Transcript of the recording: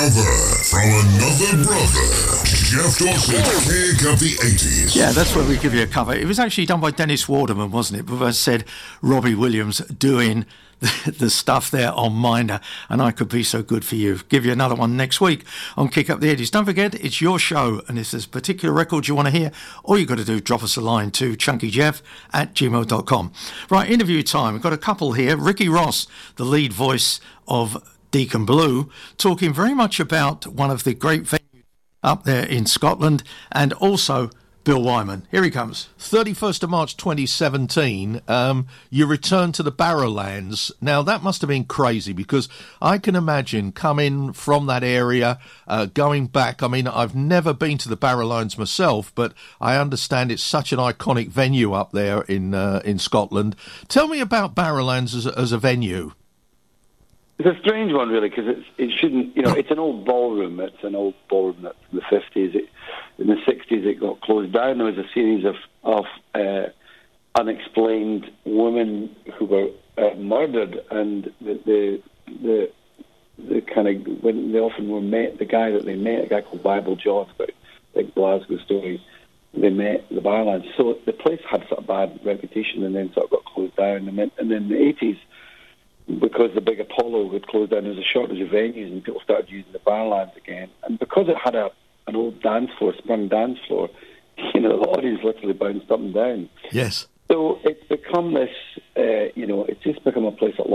cover from another brother. Jeff Dawson's Pick Up the 80s. Yeah, that's where we give you a cover. It was actually done by Dennis Waterman, wasn't it? But as I said, Robbie Williams doing the stuff there on Minder, and I Could Be So Good For You. Give you another one next week on Kick Up the 80s. Don't forget, it's your show, and if there's a particular record you want to hear, all you've got to do, drop us a line to chunkyjeff@gmail.com. Right, interview time. We've got a couple here. Ricky Ross, the lead voice of Deacon Blue, talking very much about one of the great venues up there in Scotland, and also Bill Wyman. Here he comes. 31st of March 2017, you returned to the Barrowlands. Now, that must have been crazy, because I can imagine coming from that area, going back. I mean, I've never been to the Barrowlands myself, but I understand it's such an iconic venue up there in Scotland. Tell me about Barrowlands as a venue. It's a strange one, really, because it shouldn't, it's an old ballroom. It's an old ballroom that's from the 50s. In the 60s, it got closed down. There was a series of unexplained women who were murdered, and the kind of, when they often were met, the guy that they met, a guy called Bible John, about big Glasgow story, they met the Barrowlands. So the place had sort of bad reputation, and then sort of got closed down. And then in the 80s, because the big Apollo had closed down, there was a shortage of venues, and people started using the Barrowlands again. And because it had an old dance floor, sprung dance floor, the audience literally bounced up and down. Yes. So it's become this, it's just become a place that